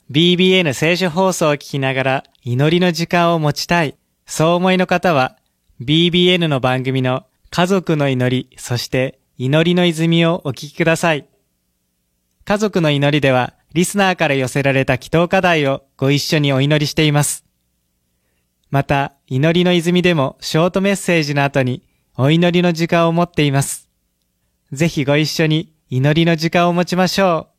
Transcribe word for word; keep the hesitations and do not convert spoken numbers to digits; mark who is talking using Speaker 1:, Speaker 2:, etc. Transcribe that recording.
Speaker 1: ビービーエヌ 聖書放送を聞きながら祈りの時間を持ちたい。そう思いの方は ビービーエヌ の番組の家族の祈り、そして祈りの泉をお聞きください。家族の祈りではリスナーから寄せられた祈祷課題をご一緒にお祈りしています。また、祈りの泉でもショートメッセージの後にお祈りの時間を持っています。ぜひご一緒に祈りの時間を持ちましょう。